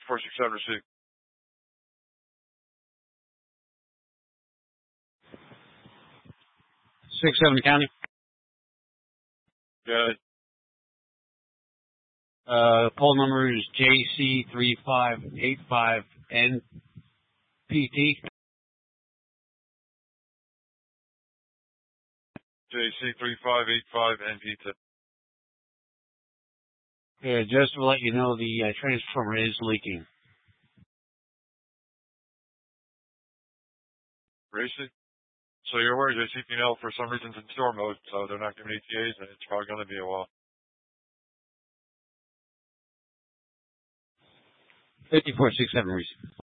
467 received. 67 County. Got it. Poll number is JC3585NPT. JC3585NPT. Yeah, just to let you know, the transformer is leaking. Racy? So you're aware JCP&L for some reason's in storm mode, so they're not giving ETAs, and it's probably going to be a while. 5467 Reese.